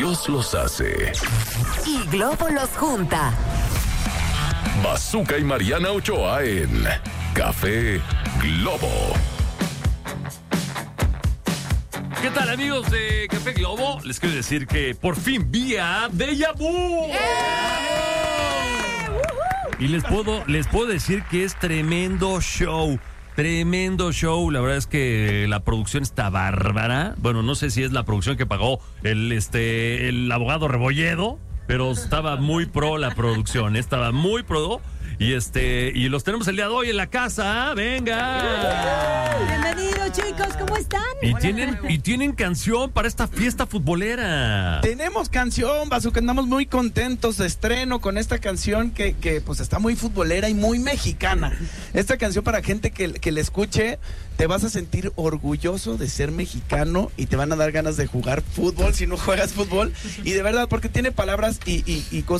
Dios los hace y Globo los junta. Bazooka y Mariana Ochoa en Café Globo. ¿Qué tal, amigos de Café Globo? Les quiero decir que por fin vi a Deja Vu. Y les puedo decir que es tremendo show. Tremendo show, la verdad es que la producción está bárbara. Bueno, no sé si es la producción que pagó el abogado Rebolledo, pero estaba muy pro la producción, estaba muy pro. Y los tenemos el día de hoy en la casa. ¡Venga! Bienvenidos, chicos, ¿cómo están? Y tienen canción para esta fiesta futbolera. Tenemos canción, Bazooka, andamos muy contentos de estreno con esta canción que pues está muy futbolera y muy mexicana. Esta canción para gente que la escuche, te vas a sentir orgulloso de ser mexicano y te van a dar ganas de jugar fútbol si no juegas fútbol. Y de verdad, porque tiene palabras y cosas